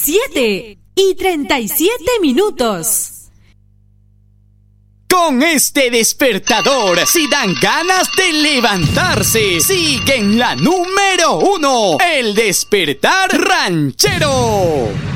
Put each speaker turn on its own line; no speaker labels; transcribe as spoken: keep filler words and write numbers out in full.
siete y treinta y siete minutos.
Con este despertador, si dan ganas de levantarse, sigue en la número uno, el despertar ranchero.